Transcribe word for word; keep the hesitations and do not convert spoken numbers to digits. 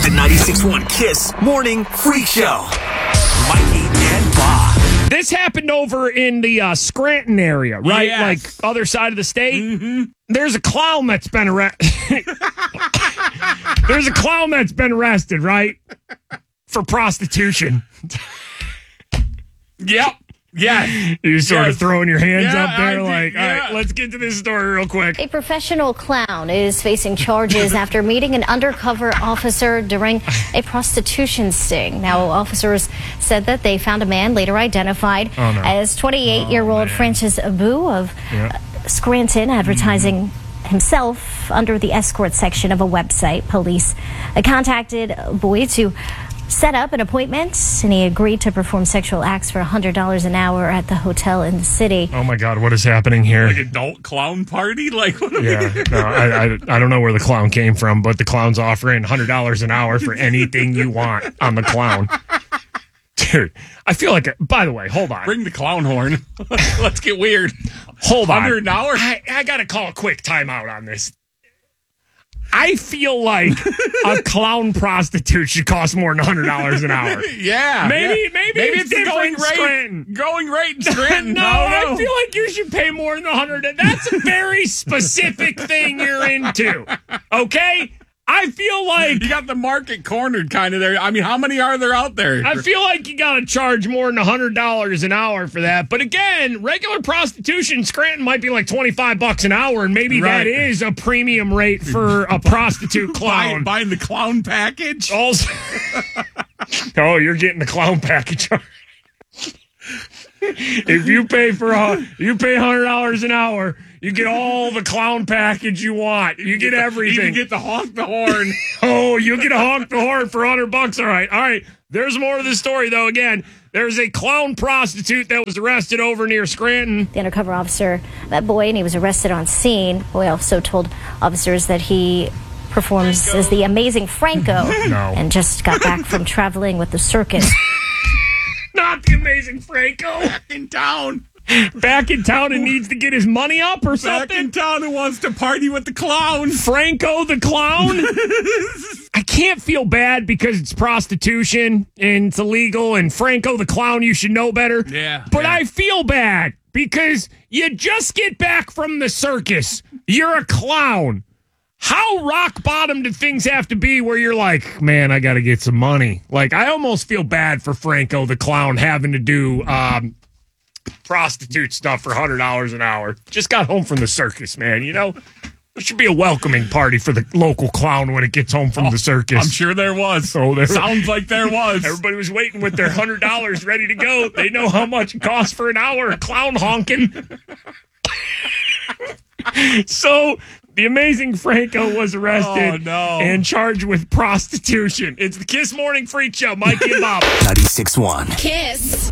The ninety-six point one Kiss Morning Freak Show. Mikey and Bob. This happened over in the uh, Scranton area, right? Yes. Like other side of the state. Mm-hmm. There's a clown that's been arrested. There's a clown that's been arrested, right? For prostitution. Yep. Yes. You're sort Yes. of throwing your hands Yeah, up there I like, did, all yeah. right, let's get to this story real quick. A professional clown is facing charges after meeting an undercover officer during a prostitution sting. Now, officers said that they found a man later identified Oh, no. as twenty-eight-year-old man. Francis Abu of Yeah. uh, Scranton, advertising himself under the escort section of a website. Police uh, contacted Boy to set up an appointment, and he agreed to perform sexual acts for one hundred dollars an hour at the hotel in the city. Oh, my God, what is happening here? Like adult clown party? Like, what are Yeah, we- no, I, I, I don't know where the clown came from, but the clown's offering one hundred dollars an hour for anything you want on the clown. Dude, I feel like, by the way, hold on. Bring the clown horn. Let's get weird. Hold on. one hundred an hour? I, I got to call a quick timeout on this. I feel like a clown prostitute should cost more than one hundred dollars an hour. Yeah. Maybe- yeah. maybe maybe it's it's the different going in rate. Scranton. Going rate in Scranton. No, I don't I know. feel like you should pay more than one hundred. That's a very specific thing you're into. Okay? I feel like You got the market cornered kind of there. I mean, how many are there out there? I feel like you got to charge more than one hundred dollars an hour for that. But again, regular prostitution in Scranton might be like twenty-five bucks an hour, and maybe Right. that is a premium rate for a prostitute Buying, clown. buying the clown package? Also, oh, you're getting the clown package. If you pay for a, you pay one hundred dollars an hour, you get all the clown package you want. You get You everything. can get the honk the horn. Oh, you get a honk the horn for one hundred bucks. All right. All right. There's more to the story, though. Again, there's a clown prostitute that was arrested over near Scranton. The undercover officer met Boy, and he was arrested on scene. Boy also told officers that he performs as the amazing Franco No. and just got back from traveling with the circus. Not the amazing Franco. in town. Back in town and needs to get his money up or Back something. in town who wants to party with the clown. Franco the clown. I can't feel bad because it's prostitution and it's illegal, and Franco the clown, you should know better. Yeah, But yeah. I feel bad because you just get back from the circus. You're a clown. How rock bottom do things have to be where you're like, man, I got to get some money? Like, I almost feel bad for Franco the clown having to do um, prostitute stuff for one hundred dollars an hour. Just got home from the circus, man, you know? There should be a welcoming party for the local clown when it gets home from the circus. I'm sure there was. Oh, there- Sounds like there was. Everybody was waiting with their one hundred dollars ready to go. They know how much it costs for an hour of clown honking. So, the amazing Franco was arrested Oh, no. and charged with prostitution. It's the Kiss Morning Freak Show. Mikey and Bob. ninety-six point one Kiss.